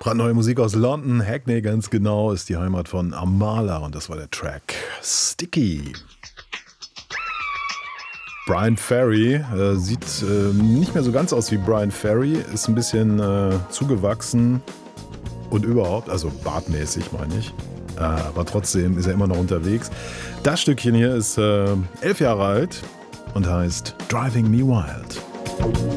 Brandneue Musik aus London, Hackney ganz genau, ist die Heimat von Amala und das war der Track Sticky. Brian Ferry sieht nicht mehr so ganz aus wie Brian Ferry, ist ein bisschen zugewachsen und überhaupt, also bartmäßig meine ich, aber trotzdem ist er immer noch unterwegs. Das Stückchen hier ist 11 Jahre alt und heißt Driving Me Wild.